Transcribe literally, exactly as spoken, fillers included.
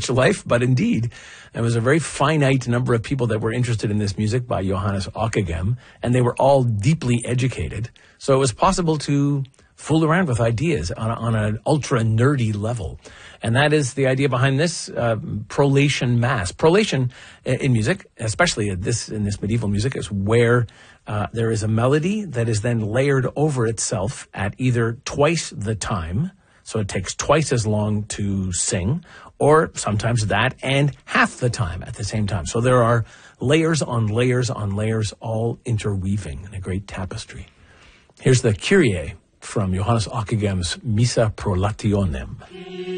much life, but indeed, there was a very finite number of people that were interested in this music by Johannes Ockeghem, and they were all deeply educated. So it was possible to fool around with ideas on, a, on an ultra nerdy level. And that is the idea behind this uh, prolation mass. Prolation in music, especially this in this medieval music, is where uh, there is a melody that is then layered over itself at either twice the time, so it takes twice as long to sing, or sometimes that and half the time at the same time. So there are layers on layers on layers all interweaving in a great tapestry. Here's the Kyrie from Johannes Ockeghem's Missa Prolationem.